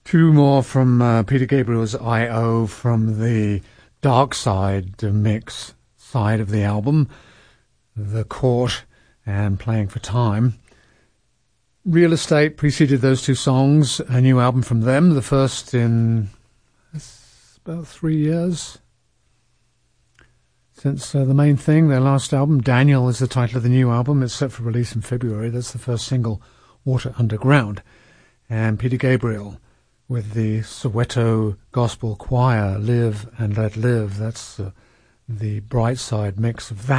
Two more from Peter Gabriel's I.O. from the Dark Side mix side of the album, The Court and Playing for Time. Real Estate preceded those two songs, a new album from them, the first in about 3 years since The Main Thing, their last album. Daniel is the title of the new album. It's set for release in February. That's the first single, Water Underground. And Peter Gabriel with the Soweto Gospel Choir, Live and Let Live. That's the Bright Side mix of that.